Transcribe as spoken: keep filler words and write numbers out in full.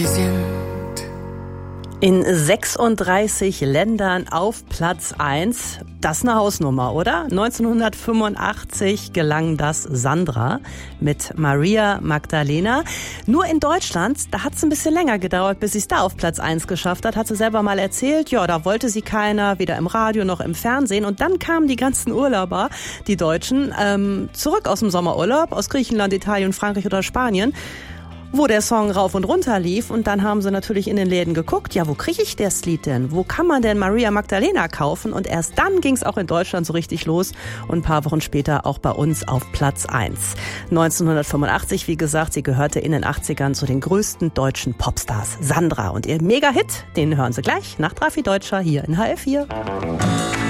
In sechsunddreißig Ländern auf Platz eins. Das ist eine Hausnummer, oder? neunzehnhundertfünfundachtzig gelang das Sandra mit Maria Magdalena. Nur in Deutschland, da hat es ein bisschen länger gedauert, bis sie es da auf Platz eins geschafft hat. Hat sie selber mal erzählt, ja, da wollte sie keiner, weder im Radio noch im Fernsehen. Und dann kamen die ganzen Urlauber, die Deutschen, ähm, zurück aus dem Sommerurlaub, aus Griechenland, Italien, Frankreich oder Spanien, wo der Song rauf und runter lief. Und dann haben sie natürlich in den Läden geguckt, ja, wo kriege ich das Lied denn? Wo kann man denn Maria Magdalena kaufen? Und erst dann ging es auch in Deutschland so richtig los und ein paar Wochen später auch bei uns auf Platz eins. neunzehnhundertfünfundachtzig, wie gesagt, sie gehörte in den achtzigern zu den größten deutschen Popstars. Sandra und ihr Mega-Hit, den hören Sie gleich nach Drafi Deutscher hier in H L vier.